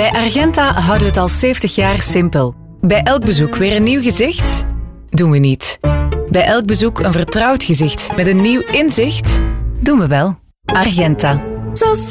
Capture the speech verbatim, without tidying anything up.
Bij Argenta houden we het al zeventig jaar simpel. Bij elk bezoek weer een nieuw gezicht? Doen we niet. Bij elk bezoek een vertrouwd gezicht met een nieuw inzicht? Doen we wel. Argenta. Zo